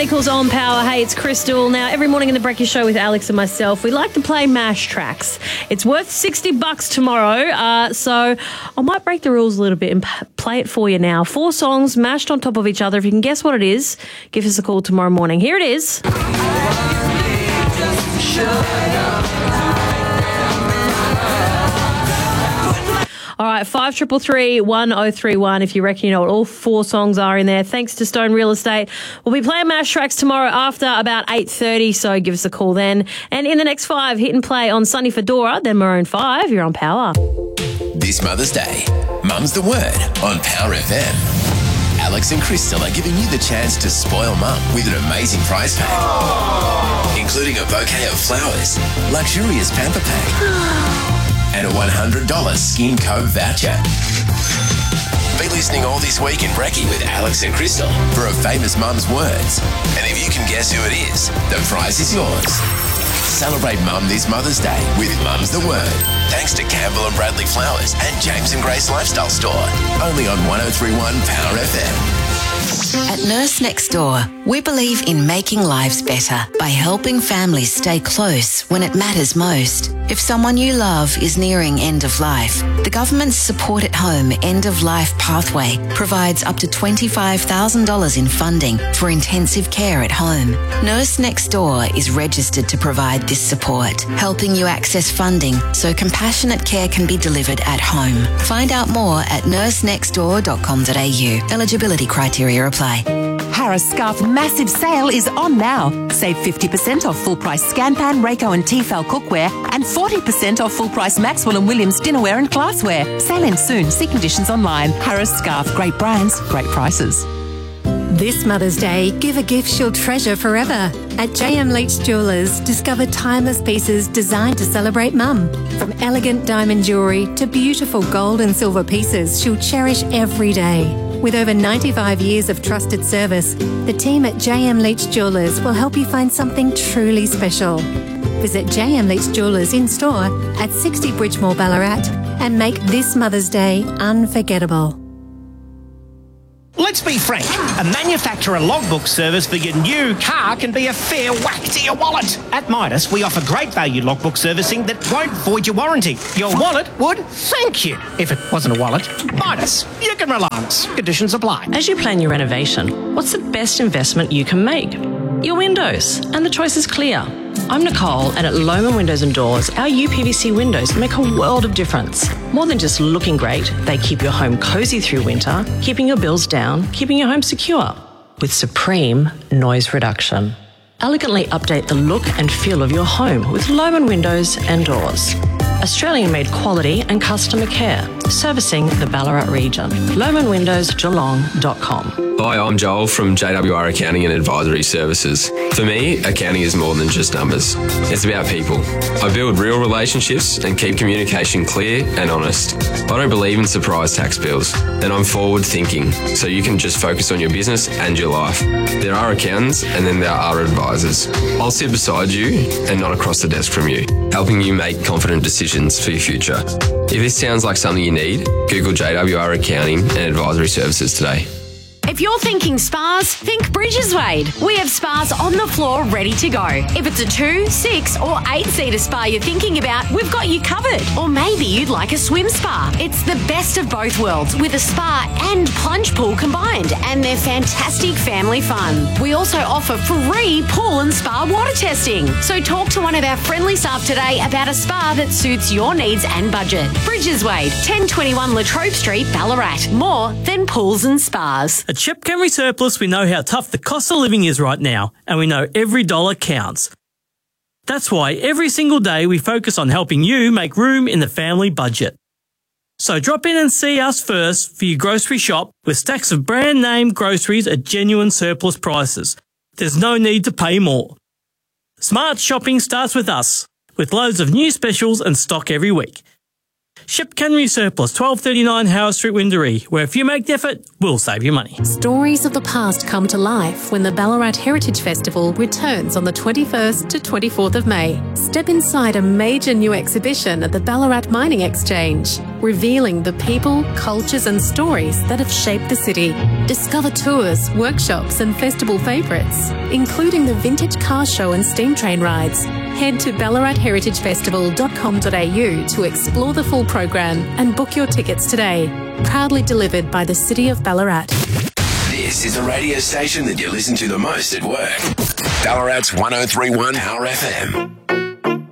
Bakels on Power. Hey, it's Crystal. Now, every morning in the Breakfast Show with Alex and myself, we like to play Mash Tracks. It's worth $60 tomorrow, so I might break the rules a little bit and play it for you now. 4 songs mashed on top of each other. If you can guess what it is, give us a call tomorrow morning. Here it is. All right, 5333 1031 if you reckon you know what all 4 songs are in there. Thanks to Stone Real Estate. We'll be playing Mash Tracks tomorrow after about 8:30, so give us a call then. And in the next 5, hit and play on Sunny Fedora, then Maroon 5. You're on Power. This Mother's Day, Mum's the Word on Power FM. Alex and Crystal are giving you the chance to spoil Mum with an amazing prize pack, including a bouquet of flowers, luxurious pamper pack, and a $100 Skin Co voucher. Be listening all this week in Brekkie with Alex and Crystal for a famous mum's words. And if you can guess who it is, the prize is yours. Celebrate Mum this Mother's Day with Mum's the Word. Thanks to Campbell and Bradley Flowers and James and Grace Lifestyle Store. Only on 1031 Power FM. At Nurse Next Door, we believe in making lives better by helping families stay close when it matters most. If someone you love is nearing end of life, the government's Support at Home End of Life Pathway provides up to $25,000 in funding for intensive care at home. Nurse Next Door is registered to provide this support, helping you access funding so compassionate care can be delivered at home. Find out more at nursenextdoor.com.au. Eligibility criteria apply. Harris Scarf massive sale is on now. Save 50% off full price Scanpan, Rayco and Tefal cookware and 40% off full price Maxwell and Williams dinnerware and glassware. Sale ends soon. See conditions online. Harris Scarf, great brands, great prices. This Mother's Day, give a gift she'll treasure forever. At JM Leach Jewellers, discover timeless pieces designed to celebrate Mum. From elegant diamond jewellery to beautiful gold and silver pieces she'll cherish every day. With over 95 years of trusted service, the team at JM Leach Jewellers will help you find something truly special. Visit JM Leach Jewellers in store at 60 Bridgemore, Ballarat and make this Mother's Day unforgettable. Let's be frank, a manufacturer logbook service for your new car can be a fair whack to your wallet. At Midas, we offer great value logbook servicing that won't void your warranty. Your wallet would thank you. If it wasn't a wallet, Midas, you can rely on us. Conditions apply. As you plan your renovation, what's the best investment you can make? Your windows, and the choice is clear. I'm Nicole, and at Lohmann Windows and Doors, our UPVC windows make a world of difference. More than just looking great, they keep your home cosy through winter, keeping your bills down, keeping your home secure. With supreme noise reduction. Elegantly update the look and feel of your home with Lohmann Windows and Doors. Australian-made quality and customer care, servicing the Ballarat region. LoehmannWindowsGeelong.com. Hi, I'm Joel from JWR Accounting and Advisory Services. For me, accounting is more than just numbers. It's about people. I build real relationships and keep communication clear and honest. I don't believe in surprise tax bills, and I'm forward thinking, so you can just focus on your business and your life. There are accountants and then there are advisors. I'll sit beside you and not across the desk from you, helping you make confident decisions for your future. If this sounds like something you need, Google JWR Accounting and Advisory Services today. If you're thinking spas, think Bridges Wade. We have spas on the floor ready to go. If it's a 2, 6 or 8-seater spa you're thinking about, we've got you covered. Or maybe you'd like a swim spa. It's the best of both worlds with a spa and plunge pool combined, and they're fantastic family fun. We also offer free pool and spa water testing. So talk to one of our friendly staff today about a spa that suits your needs and budget. Bridges Wade, 1021 Latrobe Street, Ballarat. More than pools and spas. At Shep Camry Surplus, we know how tough the cost of living is right now, and we know every dollar counts. That's why every single day we focus on helping you make room in the family budget. So drop in and see us first for your grocery shop with stacks of brand name groceries at genuine surplus prices. There's no need to pay more. Smart shopping starts with us, with loads of new specials and stock every week. Shep Camry Surplus, 1239 Howard Street, Windaree, where if you make the effort, we'll save you money. Stories of the past come to life when the Ballarat Heritage Festival returns on the 21st to 24th of May. Step inside a major new exhibition at the Ballarat Mining Exchange. revealing the people, cultures and stories that have shaped the city. Discover tours, workshops and festival favourites, including the Vintage Car Show and Steam Train rides. Head to BallaratHeritageFestival.com.au to explore the full program and book your tickets today. Proudly delivered by the City of Ballarat. This is the radio station that you listen to the most at work. Ballarat's 103.1 Power FM.